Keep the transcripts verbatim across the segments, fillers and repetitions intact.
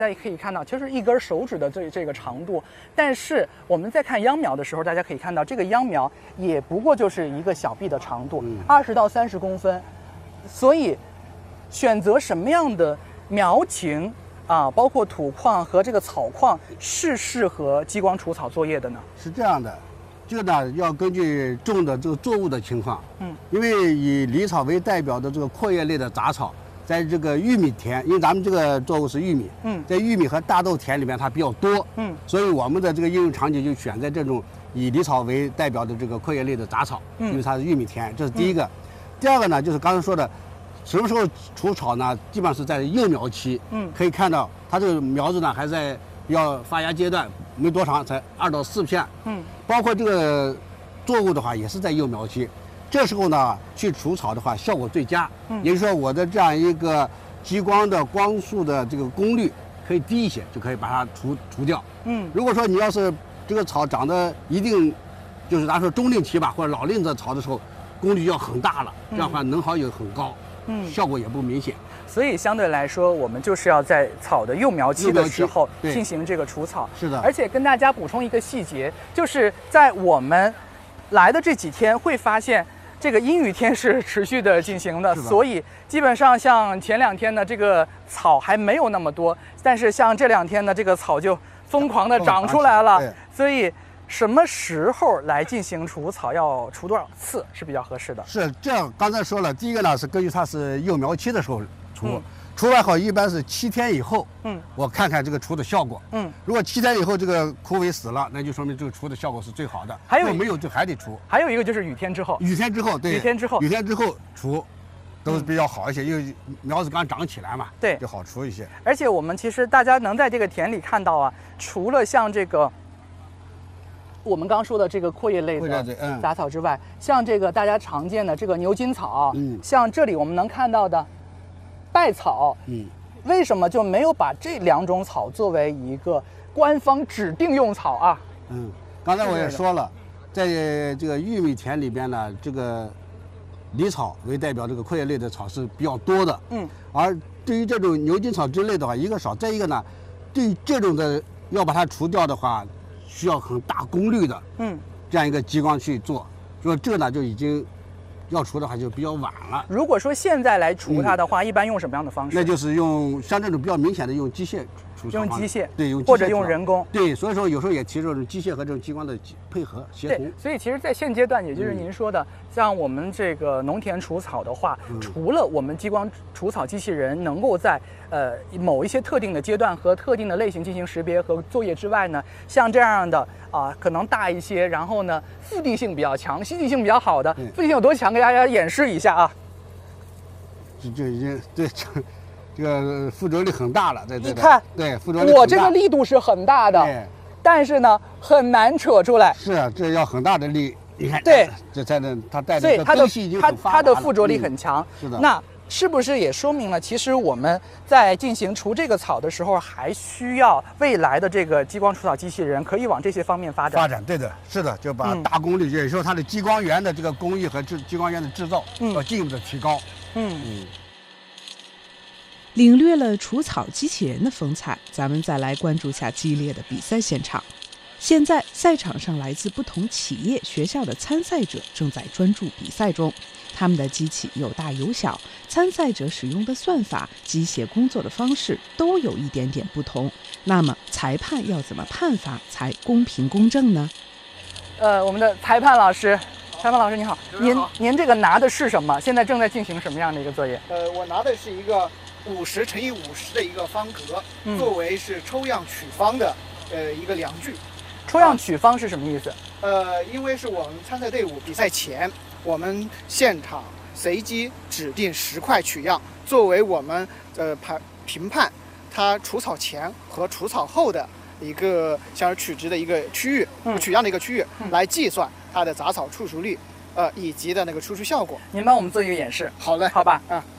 大家可以看到，其实一根手指的这这个长度，但是我们在看秧苗的时候，大家可以看到，这个秧苗也不过就是一个小臂的长度，二十到三十公分。所以，选择什么样的苗情啊，包括土况和这个草况是适合激光除草作业的呢？ 是这样的，这个呢要根据种的这个作物的情况， 嗯， 因为以梨草为代表的这个阔叶类的杂草。在这个玉米田，因为咱们这个作物是玉米， 嗯， 在玉米和大豆田里面它比较多， 嗯， 所以我们的这个应用场景就选在这种以梨草为代表的这个阔叶类的杂草， 嗯， 因为它是玉米田，这是第一个。嗯、第二个呢，就是刚才说的，什么时候除草呢？基本上是在幼苗期， 嗯， 可以看到它这个苗子呢还在比较发芽阶段，没多长，才二到四片， 嗯， 包括这个作物的话也是在幼苗期。这时候呢，去除草的话，效果最佳。嗯，也就是说，我的这样一个激光的光束的这个功率可以低一些，就可以把它除除掉。 嗯， 如果说你要是这个草长得一定，就是咱说中龄期吧，或者老龄的草的时候，功率要很大了，这样的话能耗也很高，嗯，效果也不明显。 所以相对来说，我们就是要在草的幼苗期的时候进行这个除草。 是的， 而且跟大家补充一个细节，就是在我们来的这几天会发现。这个阴雨天是持续的进行的，所以基本上像前两天呢，这个草还没有那么多，但是像这两天呢，这个草就疯狂的长出来了。所以什么时候来进行除草，要除多少次是比较合适的？ 是这样，刚才说了，第一个呢是根据它是幼苗期的时候除。 嗯除完后一般是七天以后， 嗯， 我看看这个除的效果， 嗯， 如果七天以后这个枯萎死了，那就说明这个除的效果是最好的。 还有如果没有就还得除。 还有一个就是雨天之后， 雨天之后，对， 雨天之后， 雨天之后除，都是比较好一些，因为苗子刚长起来嘛， 对， 就好除一些。 而且我们其实大家能在这个田里看到啊，除了像这个我们刚说的这个阔叶类的杂草之外，嗯、像这个大家常见的这个牛筋草， 嗯， 像这里我们能看到的稗草， 嗯。 为什么就没有把这两种草作为一个官方指定用草啊？ 嗯，刚才我也说了，在这个玉米田里边呢，这个梨草为代表这个阔叶类的草是比较多的。 嗯， 而对于这种牛筋草之类的话，一个少，再一个呢，对于这种的要把它除掉的话，需要很大功率的。 嗯， 这样一个激光去做，说这呢就已经。要除的话就比较晚了。 如果说现在来除它的话，嗯、一般用什么样的方式？ 那就是用像这种比较明显的用机械除草。 用机械， 对，用或者用人工。 对，所以说有时候也提这种机械和这种激光的配合协同。 对，所以其实，在现阶段，也就是您说的，嗯、像我们这个农田除草的话，嗯、除了我们激光除草机器人能够在呃某一些特定的阶段和特定的类型进行识别和作业之外呢，像这样的啊、呃，可能大一些，然后呢附地性比较强、吸地性比较好的，附地性有多强？给大家演示一下啊。 这就已经对这这个附着力很大了，对对对。 你看， 对附着力， 我这个力度是很大的，但是呢很难扯出来。 是啊，这要很大的力。你看， 对， 这才能它带的根系已经很发达了。 它的附着力很强。 是的。 那是不是也说明了，其实我们在进行除这个草的时候，还需要未来的这个激光除草机器人可以往这些方面发展？ 发展，对的，是的，就把大功率，也就是说它的激光源的这个工艺和制激光源的制造要进一步的提高。 嗯嗯。 领略了除草机器人的风采，咱们再来关注下激烈的比赛现场。现在赛场上来自不同企业、学校的参赛者正在专注比赛中，他们的机器有大有小，参赛者使用的算法、机械工作的方式都有一点点不同。那么裁判要怎么判罚才公平公正呢？ 呃，我们的裁判老师，裁判老师你好，您您这个拿的是什么？现在正在进行什么样的一个作业？ 呃，我拿的是一个五十乘以五十的一个方格，嗯、作为是抽样取方的呃一个量具。 抽样取方是什么意思？ 呃，因为是我们参赛队伍比赛前，我们现场随机指定十块取样，作为我们呃判评判它除草前和除草后的一个像是取值的一个区域，嗯、取样的一个区域，嗯、来计算它的杂草处除率，呃以及的那个输出效果。 您帮我们做一个演示。 好嘞， 好吧， 啊。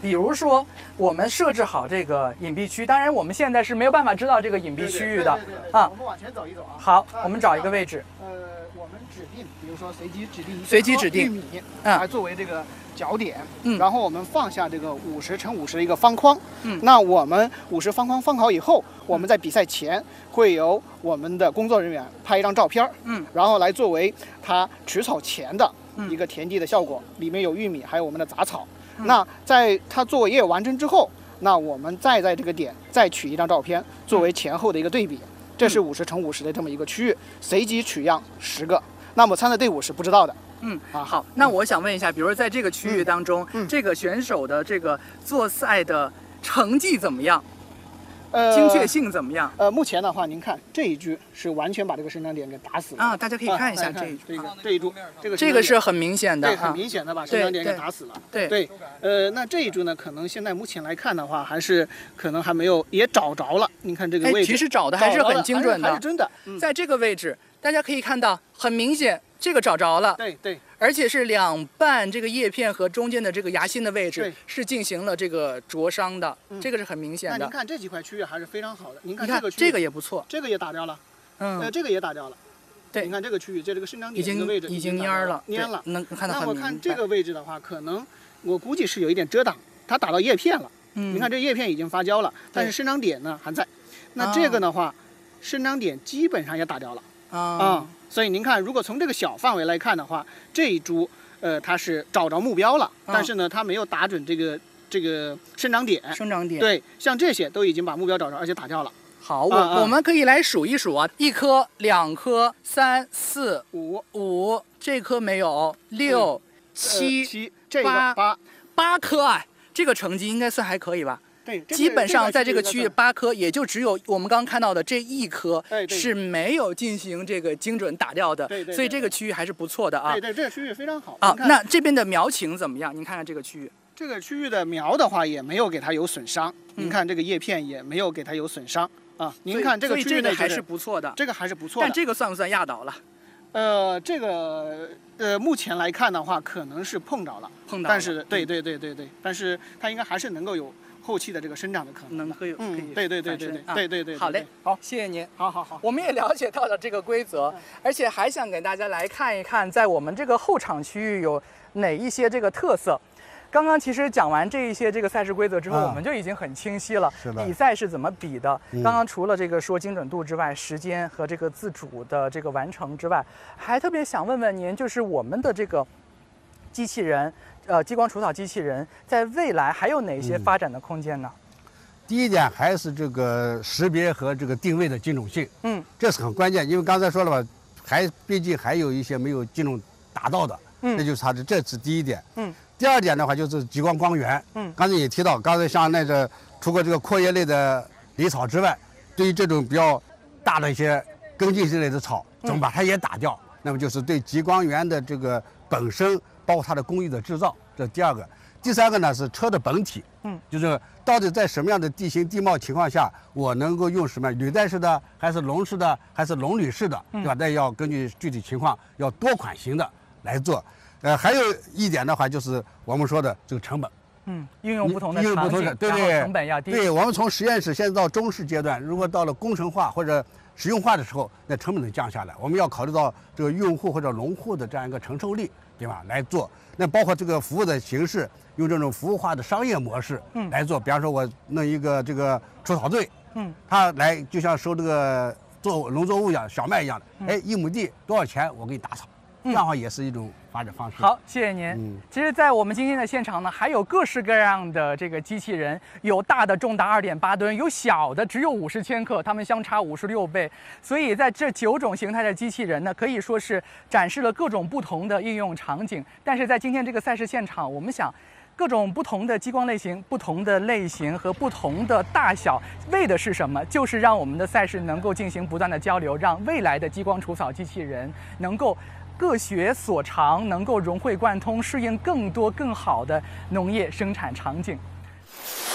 比如说我们设置好这个隐蔽区，当然我们现在是没有办法知道这个隐蔽区域的啊。 我们往前走一走啊。 好，我们找一个位置。 呃，我们指定，比如说随机指定随机指定玉米， 嗯来作为这个角点， 嗯然后我们放下这个五十乘五十的一个方框， 嗯那我们五十方框放好以后，我们在比赛前会由我们的工作人员拍一张照片， 嗯， 然后来作为它除草前的嗯一个田地的效果，里面有玉米，还有我们的杂草。那在它作业完成之后，那我们再在这个点再取一张照片，作为前后的一个对比。这是五十乘五十的这么一个区域，随机取样十个。那么参赛队伍是不知道的。 嗯啊， 好，那我想问一下，比如说在这个区域当中， 嗯嗯这个选手的这个作赛的成绩怎么样？ 呃， 精确性怎么样？ 呃，目前的话，您看这一局是完全把这个生长点给打死了啊，大家可以看一下啊这一这个这一株，这个这个是很明显的对， 啊， 很明显的把生长点给打死了。 对对，呃，那这一株呢，可能现在目前来看的话，还是可能还没有也找着了。您看这个哎， 位置， 其实找的还是很精准的， 还是真的。嗯， 在这个位置，大家可以看到，很明显这个找着了。 对对。 而且是两半这个叶片和中间的这个芽心的位置对是进行了这个灼伤的， 嗯这个是很明显的。 那您看这几块区域还是非常好的。您看你看这个区域， 这个也不错， 这个也打掉了，呃， 嗯， 这个也打掉了。 对您看这个区域，这这个生长已经点这个位置已经打掉蔫了， 蔫了。 对能看到那很明白。 我看这个位置的话，可能我估计是有一点遮挡，它打到叶片了。 嗯， 您看这叶片已经发酵了，但是生长点呢还在。那这个的话，生长点基本上也打掉了啊啊。所以您看，如果从这个小范围来看的话，这一株。呃，它是找着目标了， 嗯但是呢，它没有打准这个这个生长点。 生长点对，像这些都已经把目标找着，而且打掉了。 好，我、 啊啊我们可以来数一数啊，一颗、两颗、三四五五，这颗没有，六、 呃七、 七，这八个八， 八颗啊，这个成绩应该算还可以吧？ 对，这个基本上在这个区域这个八颗，也就只有我们刚刚看到的这一颗哎对是没有进行这个精准打掉的， 对对对所以这个区域还是不错的啊对。对，这个区域非常好啊您，看那这边的苗情怎么样？您看看这个区域， 这个区域的苗的话也没有给它有损伤， 嗯您看这个叶片也没有给它有损伤啊。 所以您看这个所以区域呢， 这个还就是不错的， 这个还是不错的。 但这个算不算压倒了？ 呃，这个呃，目前来看的话，可能是碰着了， 碰到了， 但是对对对对对，但是它应该还是能够有后期的这个生长的可能。 能可以可以嗯，对对对对对反生啊对对对。 好嘞对， 好，谢谢您。 好好好。 我们也了解到了这个规则，而且还想给大家来看一看，在我们这个后场区域有哪一些这个特色。刚刚其实讲完这一些这个赛事规则之后， 啊我们就已经很清晰了， 是的比赛是怎么比的。 嗯刚刚除了这个说精准度之外，时间和这个自主的这个完成之外，还特别想问问您，就是我们的这个机器人，呃，激光除草机器人，在未来还有哪些嗯发展的空间呢？ 第一点还是这个识别和这个定位的精准性， 嗯这是很关键。因为刚才说了吧，还毕竟还有一些没有精准达到的， 嗯这就是它的，这是第一点。 嗯。 第二点的话就是激光光源， 嗯刚才也提到，刚才像那个除了这个阔叶类的离草之外，对于这种比较大的一些根茎之类的草，怎么把它也打掉？那么就是对激光源的这个本身，包括它的工艺的制造，这是第二个。第三个呢是车的本体， 嗯， 就是到底在什么样的地形地貌情况下，我能够用什么履带式的，还是笼式的，还是笼履式的，对吧？那要根据具体情况，要多款型的来做。呃，还有一点的话，就是我们说的这个成本。 嗯，运用不同的运用场景， 不同的，对然后对， 成本要低。 对，我们从实验室现在到中试阶段，如果到了工程化或者实用化的时候，那成本能降下来。我们要考虑到这个用户或者农户的这样一个承受力，对吧？来做。那包括这个服务的形式，用这种服务化的商业模式嗯来做。比方说，我弄一个这个除草队， 嗯， 他来就像收这个作农作物一样，小麦一样的， 嗯哎，一亩地多少钱，我给你打草，这样的话也是一种发展方式。 好，谢谢您。 嗯其实，在我们今天的现场呢，还有各式各样的这个机器人，有大的重达二点八吨，有小的只有五十千克，它们相差五十六倍。所以，在这九种形态的机器人呢，可以说是展示了各种不同的应用场景。但是在今天这个赛事现场，我们想，各种不同的激光类型、不同的类型和不同的大小，为的是什么？就是让我们的赛事能够进行不断的交流，让未来的激光除草机器人能够各学所长，能够融会贯通，适应更多更好的农业生产场景。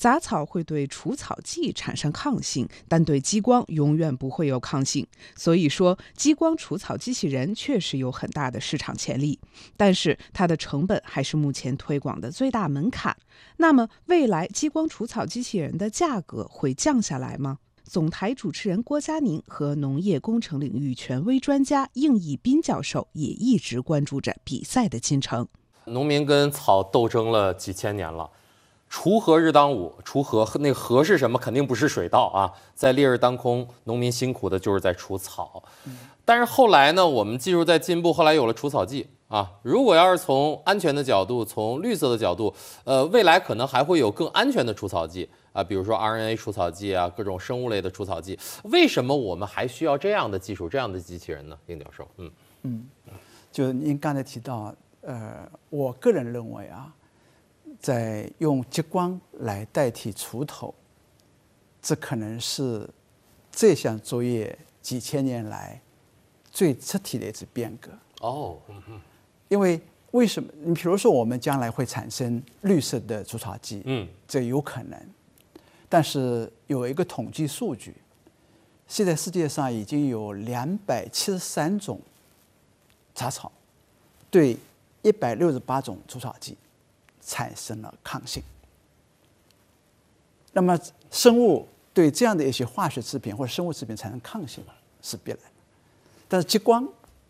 杂草会对除草剂产生抗性，但对激光永远不会有抗性。所以说，激光除草机器人确实有很大的市场潜力，但是它的成本还是目前推广的最大门槛。那么，未来激光除草机器人的价格会降下来吗？总台主持人郭佳宁和农业工程领域权威专家应义斌教授也一直关注着比赛的进程。 农民跟草斗争了几千年了，锄禾日当午，锄禾那个禾是什么？肯定不是水稻啊，在烈日当空，农民辛苦的就是在除草。但是后来呢，我们技术在进步，后来有了除草剂啊。如果要是从安全的角度，从绿色的角度，呃，未来可能还会有更安全的除草剂啊，比如说 R N A 除草剂啊，各种生物类的除草剂。为什么我们还需要这样的技术、这样的机器人呢？应教授，嗯嗯，就您刚才提到。呃，我个人认为啊，在用激光来代替锄头，这可能是这项作业几千年来最彻底的一次变革。 哦，嗯嗯， 因为为什么？你比如说，我们将来会产生绿色的除草剂，嗯，这有可能。但是有一个统计数据，现在世界上已经有两百七十三种杂草对一百六十八种除草剂产生了抗性。那么，生物对这样的一些化学制品或者生物制品产生抗性是必然的，但是激光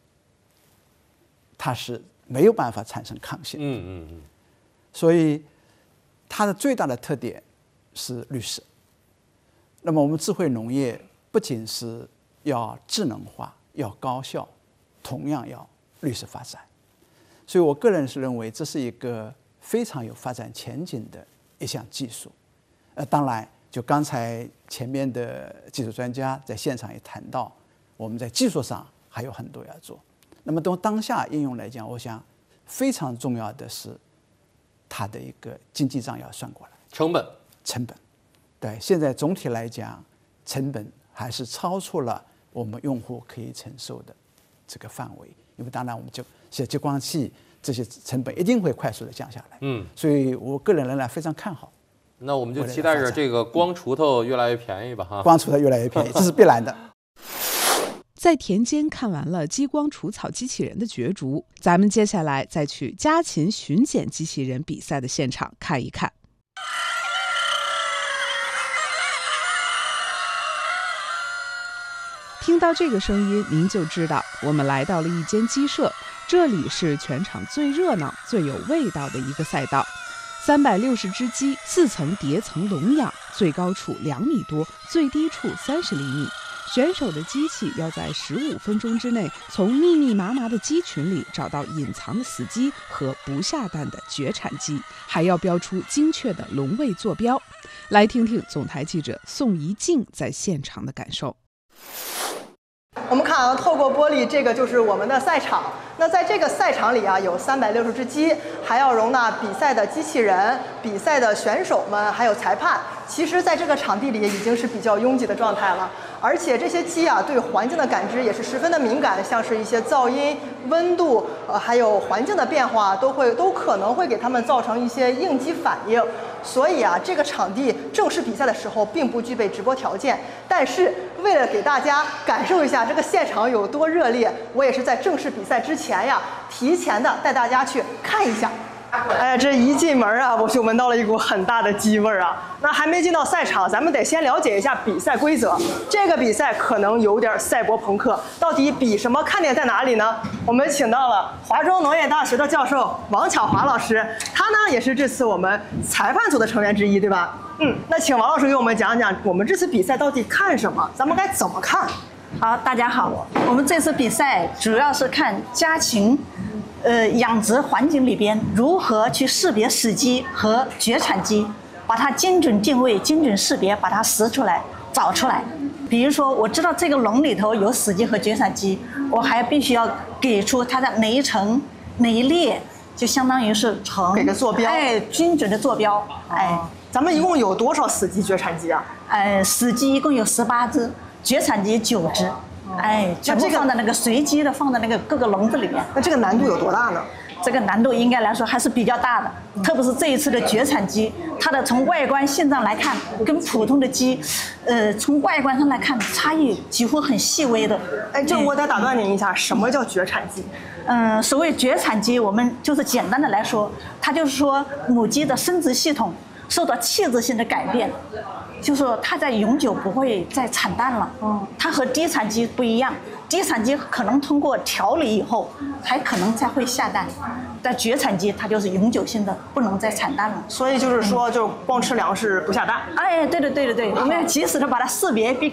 它是没有办法产生抗性的。 嗯嗯嗯。 所以，它的最大的特点是绿色。那么，我们智慧农业不仅是要智能化、要高效，同样要绿色发展。所以我个人是认为这是一个非常有发展前景的一项技术。呃，当然，就刚才前面的技术专家在现场也谈到，我们在技术上还有很多要做。那么从当下应用来讲，我想非常重要的是它的一个经济账要算过来， 成本， 成本，对，现在总体来讲，成本还是超出了我们用户可以承受的这个范围。因为当然，我们就写激光器这些成本一定会快速的降下来。嗯，所以我个人仍然非常看好。 那我们就期待着这个光锄头越来越便宜吧，哈。 光锄头越来越便宜，这是必然的。 在田间看完了激光除草机器人的角逐，咱们接下来再去家禽巡检机器人比赛的现场看一看。听到这个声音，您就知道我们来到了一间鸡舍，这里是全场最热闹、最有味道的一个赛道。三百六十只鸡，四层叠层笼养，最高处两米多，最低处三十厘米。选手的机器要在十五分钟之内，从密密麻麻的鸡群里找到隐藏的死鸡和不下蛋的绝产鸡，还要标出精确的笼位坐标。来听听总台记者宋怡静在现场的感受。 我们看啊，透过玻璃，这个就是我们的赛场。那在这个赛场里啊，有三百六十只鸡，还要容纳比赛的机器人、比赛的选手们，还有裁判。其实，在这个场地里已经是比较拥挤的状态了。而且这些鸡啊，对环境的感知也是十分的敏感，像是一些噪音、温度，呃，还有环境的变化，都会都可能会给它们造成一些应激反应。所以啊，这个场地正式比赛的时候并不具备直播条件，但是为了给大家感受一下这个现场有多热烈，我也是在正式比赛之前呀，提前的带大家去看一下。哎，这一进门啊，我就闻到了一股很大的鸡味儿啊！那还没进到赛场，咱们得先了解一下比赛规则。这个比赛可能有点赛博朋克，到底比什么？看点在哪里呢？我们请到了华中农业大学的教授王巧华老师，他呢也是这次我们裁判组的成员之一，对吧？嗯，那请王老师给我们讲讲，我们这次比赛到底看什么？咱们该怎么看？ 好，大家好，我们这次比赛主要是看家禽。呃，养殖环境里边如何去识别死鸡和绝产鸡，把它精准定位、精准识别，把它识出来、找出来。比如说，我知道这个笼里头有死鸡和绝产鸡，我还必须要给出它的哪一层、哪一列，就相当于是成给个坐标， 哎，精准的坐标。哎， 咱们一共有多少死鸡、绝产鸡啊？ 呃，死鸡一共有十八只，绝产鸡九只。哎，全部放在那个随机的放在那个各个笼子里面。 那这个难度有多大呢？ 这个难度应该来说还是比较大的。特别是这一次的绝产鸡，它的从外观性上来看，跟普通的鸡，呃，从外观上来看差异几乎很细微的。 哎，这我得打断您一下，什么叫绝产鸡？ 嗯，所谓绝产鸡，我们就是简单的来说，它就是说母鸡的生殖系统受到器质性的改变，就是说它在永久不会再产蛋了。嗯，它和低产鸡不一样，低产鸡可能通过调理以后还可能再会下蛋，但绝产鸡它就是永久性的不能再产蛋了。 所以就是说，就光吃粮食不下蛋。 哎，对对对对对，我们要及时的把它识别避